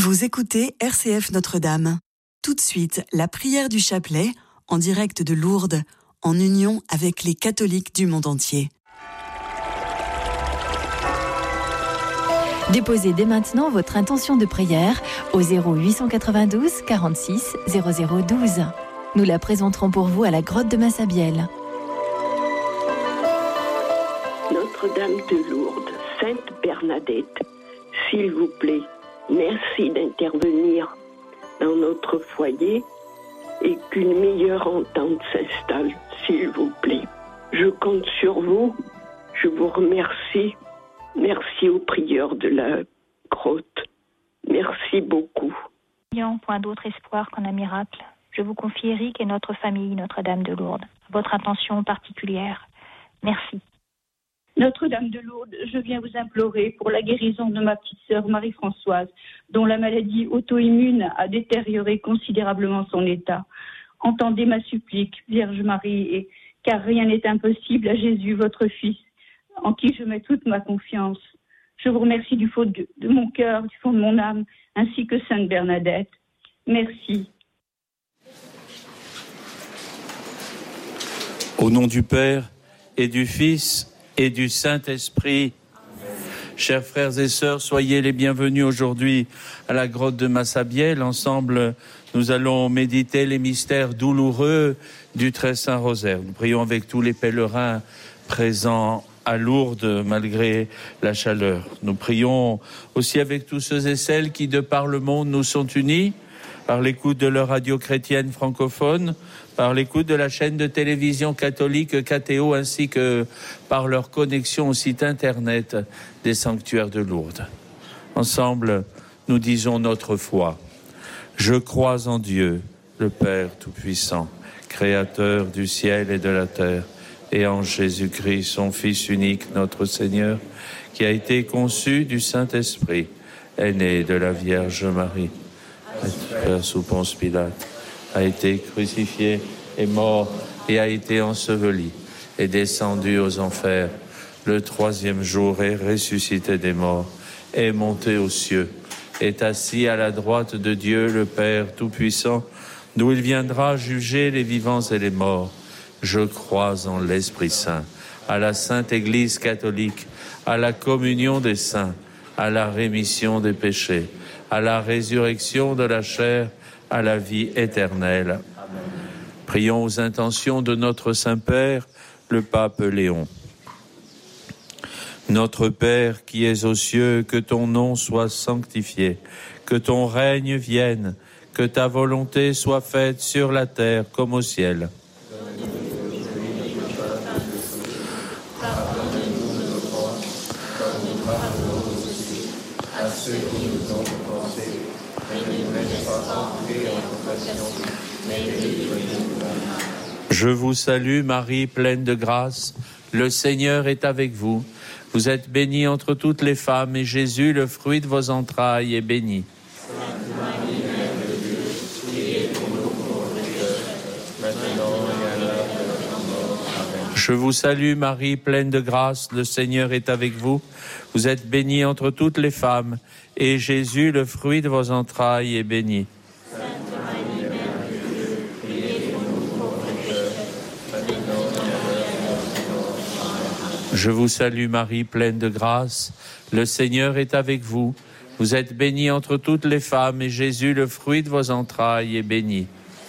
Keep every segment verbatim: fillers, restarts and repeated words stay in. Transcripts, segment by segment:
Vous écoutez R C F Notre-Dame. Tout de suite, la prière du chapelet, en direct de Lourdes, en union avec les catholiques du monde entier. Déposez dès maintenant votre intention de prière au zéro huit cent quatre-vingt-douze quarante-six zéro zéro douze. Nous la présenterons pour vous à la grotte de Massabielle. Notre-Dame de Lourdes, Sainte Bernadette, s'il vous plaît, merci d'intervenir dans notre foyer et qu'une meilleure entente s'installe, s'il vous plaît. Je compte sur vous, je vous remercie. Merci aux prieurs de la grotte. Merci beaucoup. N'ayant point d'autre espoir qu'en un miracle, je vous confie Eric et notre famille, Notre-Dame de Lourdes. Votre intention particulière. Merci. Notre-Dame de Lourdes, je viens vous implorer pour la guérison de ma petite sœur Marie-Françoise, dont la maladie auto-immune a détérioré considérablement son état. Entendez ma supplique, Vierge Marie, et, car rien n'est impossible à Jésus, votre Fils, en qui je mets toute ma confiance. Je vous remercie du fond de, de mon cœur, du fond de mon âme, ainsi que Sainte Bernadette. Merci. Au nom du Père et du Fils et du Saint-Esprit, chers frères et sœurs, soyez les bienvenus aujourd'hui à la grotte de Massabielle. Ensemble, nous allons méditer les mystères douloureux du Très Saint Rosaire. Nous prions avec tous les pèlerins présents à Lourdes malgré la chaleur. Nous prions aussi avec tous ceux et celles qui, de par le monde, nous sont unis par l'écoute de leur radio chrétienne francophone, par l'écoute de la chaîne de télévision catholique K T O, ainsi que par leur connexion au site internet des sanctuaires de Lourdes. Ensemble, nous disons notre foi. Je crois en Dieu, le Père Tout-Puissant, Créateur du ciel et de la terre, et en Jésus-Christ, son Fils unique, notre Seigneur, qui a été conçu du Saint-Esprit, est né de la Vierge Marie, Père sous Ponce Pilate, a été crucifié, est mort et a été enseveli, est descendu aux enfers. Le troisième jour est ressuscité des morts, est monté aux cieux, est assis à la droite de Dieu, le Père Tout-Puissant, d'où il viendra juger les vivants et les morts. Je crois en l'Esprit Saint, à la Sainte Église catholique, à la communion des saints, à la rémission des péchés, à la résurrection de la chair, à la vie éternelle. Amen. Prions aux intentions de notre Saint-Père, le Pape Léon. Notre Père qui es aux cieux, que ton nom soit sanctifié, que ton règne vienne, que ta volonté soit faite sur la terre comme au ciel. Je vous salue Marie, pleine de grâce, le Seigneur est avec vous. Vous êtes bénie entre toutes les femmes et Jésus, le fruit de vos entrailles, est béni. Je vous salue Marie, pleine de grâce, le Seigneur est avec vous. Vous êtes bénie entre toutes les femmes et Jésus, le fruit de vos entrailles, est béni. Je vous salue Marie, pleine de grâce, le Seigneur est avec vous. Vous êtes bénie entre toutes les femmes et Jésus, le fruit de vos entrailles, est béni.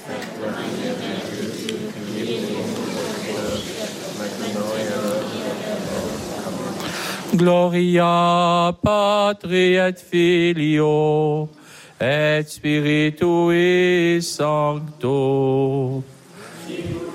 Gloria Patri et Filio et Spiritui Sancto.